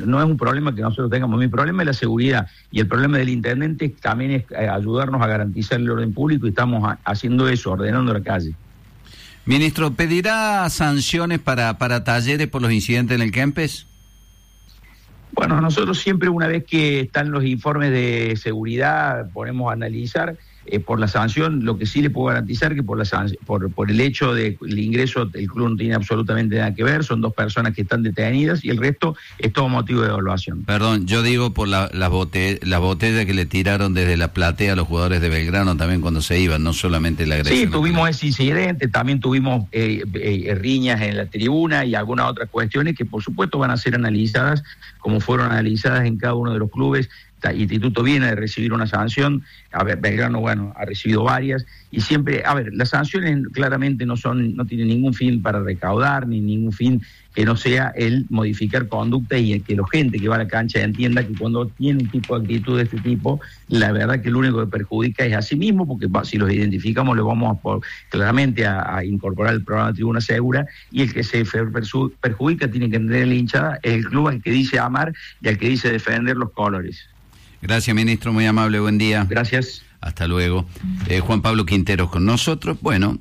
no es un problema que nosotros tengamos. Mi problema es la seguridad, y el problema del intendente también es ayudarnos a garantizar el orden público, y estamos haciendo eso, ordenando la calle. Ministro, ¿pedirá sanciones para Talleres por los incidentes en el Kempes? Bueno, nosotros siempre, una vez que están los informes de seguridad, ponemos a analizar. Por la sanción, lo que sí le puedo garantizar que por el hecho del ingreso, el club no tiene absolutamente nada que ver, son 2 personas que están detenidas, y el resto es todo motivo de evaluación. Perdón, yo digo por las botellas que le tiraron desde la platea a los jugadores de Belgrano también cuando se iban, no solamente la agresión. Sí, tuvimos ese incidente, también tuvimos riñas en la tribuna y algunas otras cuestiones que por supuesto van a ser analizadas como fueron analizadas en cada uno de los clubes. Instituto viene de recibir una sanción, Belgrano, bueno, ha recibido varias, y siempre, las sanciones claramente no tienen ningún fin para recaudar, ni ningún fin que no sea el modificar conducta, y el que la gente que va a la cancha entienda que cuando tiene un tipo de actitud de este tipo, la verdad que lo único que perjudica es a sí mismo, porque si los identificamos le vamos claramente a incorporar el programa de Tribuna Segura, y el que se perjudica tiene que entender la hinchada, es el club al que dice amar y al que dice defender los colores. Gracias, ministro, muy amable, buen día. Gracias. Hasta luego. Juan Pablo Quinteros con nosotros. Bueno,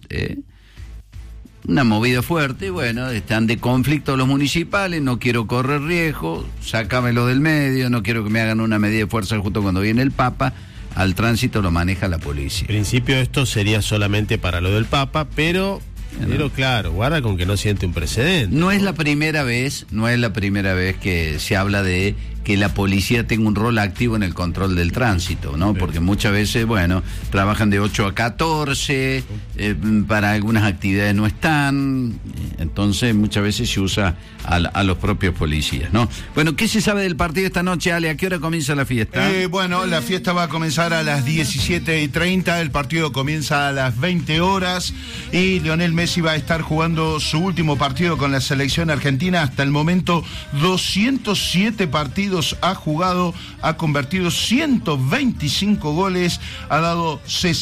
una movida fuerte, bueno, están de conflicto los municipales, no quiero correr riesgo, sácamelo del medio, no quiero que me hagan una medida de fuerza justo cuando viene el Papa. Al tránsito lo maneja la policía. En principio esto sería solamente para lo del Papa, pero claro, guarda con que no siente un precedente. No es la primera vez que se habla de que la policía tenga un rol activo en el control del tránsito, ¿no? Porque muchas veces, bueno, trabajan de 8 a 14, para algunas actividades no están, entonces muchas veces se usa a los propios policías, ¿no? Bueno, ¿qué se sabe del partido esta noche, Ale? ¿A qué hora comienza la fiesta? Bueno, la fiesta va a comenzar a las 17:30, el partido comienza a las 20 horas, y Lionel Messi va a estar jugando su último partido con la selección argentina. Hasta el momento, 207 partidos ha jugado, ha convertido 125 goles, ha dado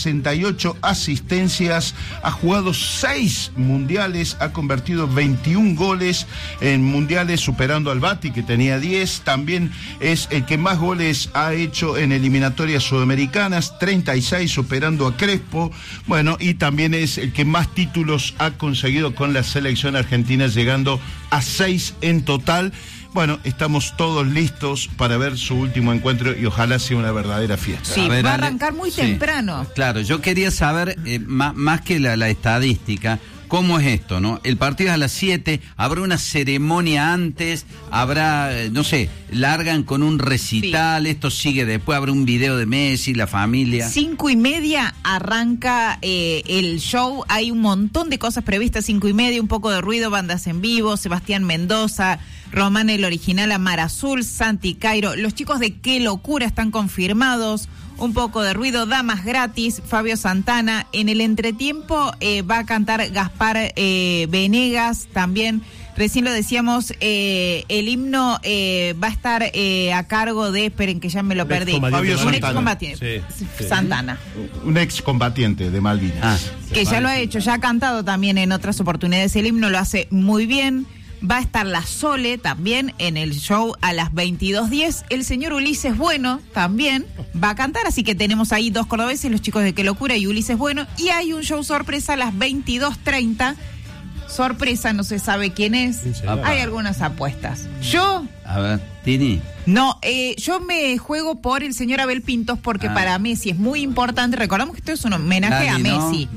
68 asistencias, ha jugado 6 mundiales, ha convertido 21 goles en mundiales, superando al Bati, que tenía 10. También es el que más goles ha hecho en eliminatorias sudamericanas, 36, superando a Crespo. Bueno, y también es el que más títulos ha conseguido con la selección argentina, llegando a 6 en total. Bueno, estamos todos listos para ver su último encuentro, y ojalá sea una verdadera fiesta. Sí, va a arrancar muy temprano. Claro, yo quería saber, más que la estadística, ¿cómo es esto, no? El partido es a las 7, habrá una ceremonia antes, habrá, no sé, largan con un recital, sí. Esto sigue después, habrá un video de Messi, la familia. 5:30 arranca el show, hay un montón de cosas previstas, 5:30, un poco de ruido, bandas en vivo, Sebastián Mendoza, Román el Original, Amar Azul, Santi Cairo, los chicos de Qué Locura están confirmados, un poco de ruido, Damas Gratis, Fabio Santana. En el entretiempo va a cantar Gaspar Venegas también. Recién lo decíamos, el himno va a estar a cargo de, esperen que ya me lo perdí. Fabio un excombatiente, sí. Santana. Un excombatiente de Malvinas. Que ya lo ha hecho, ya ha cantado también en otras oportunidades el himno, lo hace muy bien. Va a estar la Sole también en el show a las 22:10. El señor Ulises Bueno también va a cantar, así que tenemos ahí 2 cordobeses, los chicos de Qué Locura y Ulises Bueno. Y hay un show sorpresa a las 22:30. Sorpresa, no se sabe quién es. Hay algunas apuestas. Yo... A ver, Tini. No, yo me juego por el señor Abel Pintos, porque para Messi es muy importante. Recordamos que esto es un homenaje a Messi.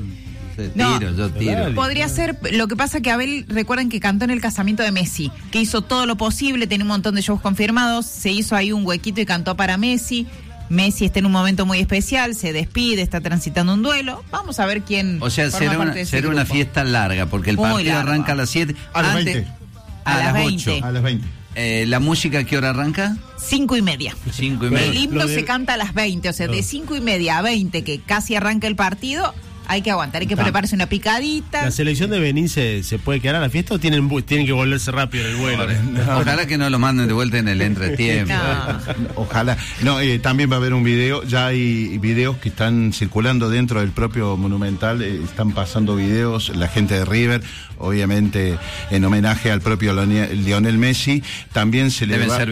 Yo tiro. Podría ser, lo que pasa que Abel, recuerden que cantó en el casamiento de Messi, que hizo todo lo posible, tenía un montón de shows confirmados, se hizo ahí un huequito y cantó para Messi. Messi está en un momento muy especial, se despide, está transitando un duelo. Vamos a ver quién. O sea, será una fiesta larga, porque el partido arranca a las 7. A las 20. A las 20. A las 20. ¿La música a qué hora arranca? 5:30. 5:30. El himno se canta a las 20, o sea, de 5:30 a 20, que casi arranca el partido. Hay que aguantar, hay que prepararse una picadita. ¿La selección de Benín se puede quedar a la fiesta o tienen que volverse rápido en el vuelo? Ojalá que no lo manden de vuelta en el entretiempo. Ojalá. También va a haber un video, ya hay videos que están circulando dentro del propio Monumental, están pasando videos, la gente de River, obviamente en homenaje al propio Lionel Messi. También se le va